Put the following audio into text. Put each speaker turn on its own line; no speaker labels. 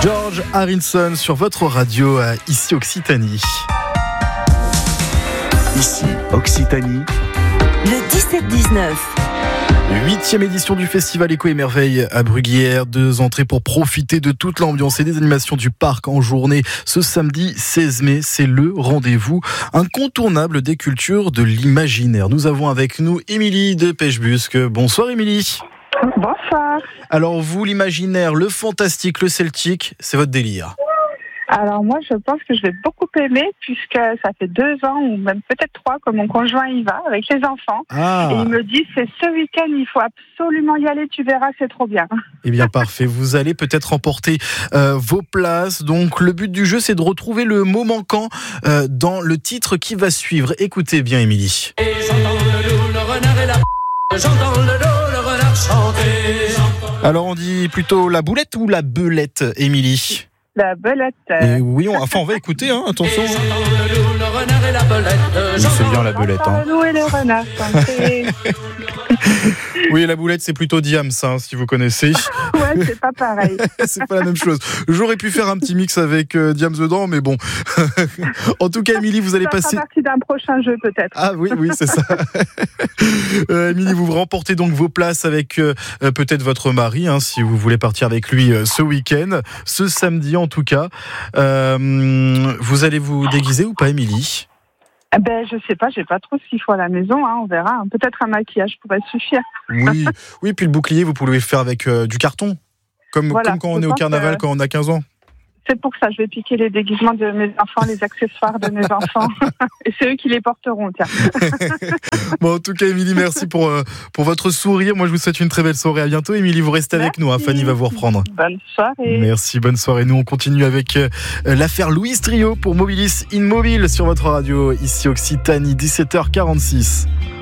George Harrison sur votre radio ici Occitanie.
Ici Occitanie.
Le 17-19.
8e édition du festival Écho et Merveille à Bruguière. 2 entrées pour profiter de toute l'ambiance et des animations du parc en journée. Ce samedi 16 mai, c'est le rendez-vous incontournable des cultures de l'imaginaire. Nous avons avec nous Émilie de Pechebusque. Bonsoir Émilie.
Bonsoir.
Alors vous, l'imaginaire, le fantastique, le celtique, c'est votre délire?
Alors moi, je pense que je vais beaucoup aimer puisque ça fait 2 ans ou même peut-être 3 que mon conjoint y va avec les enfants.
Ah.
Et il me dit, c'est ce week-end, il faut absolument y aller, tu verras, c'est trop bien.
Eh bien parfait, vous allez peut-être remporter vos places. Donc le but du jeu, c'est de retrouver le mot manquant dans le titre qui va suivre. Écoutez bien Émilie.
Et j'entends le loup, le renard et la j'entends le loup, le renard chanter.
Alors on dit plutôt la boulette ou la belette, Émilie?
La belette.
Et oui, on va écouter, hein, attention.
Et j'entends le loup, le renard et la belette.
Oui, c'est bien la belette.
J'entends le loup et le renard chanter.
Oui, la boulette, c'est plutôt Diams, hein, si vous connaissez.
Ouais, c'est pas pareil.
C'est pas la même chose. J'aurais pu faire un petit mix avec Diams dedans, mais bon. En tout cas, Émilie, vous allez
Ça
passer...
fera partie d'un prochain jeu, peut-être.
Ah oui, c'est ça. Émilie, vous remportez donc vos places avec peut-être votre mari, hein, si vous voulez partir avec lui ce week-end, ce samedi en tout cas. Vous allez vous déguiser ou pas, Émilie?
Je sais pas, j'ai pas trop ce qu'il faut à la maison, hein, on verra. Peut-être un maquillage pourrait suffire.
Oui, puis le bouclier, vous pouvez le faire avec du carton, comme quand on est au carnaval quand on a 15 ans.
C'est pour ça, je vais piquer les déguisements de mes enfants, les accessoires de mes enfants. Et c'est eux qui les porteront, tiens.
Bon, en tout cas, Émilie, merci pour votre sourire. Moi, je vous souhaite une très belle soirée. À bientôt, Émilie. Vous restez avec nous. Hein. Fanny va vous reprendre.
Bonne soirée.
Merci, bonne soirée. Nous, on continue avec l'affaire Louise Trio pour Mobilis Immobile sur votre radio, ici Occitanie, 17h46.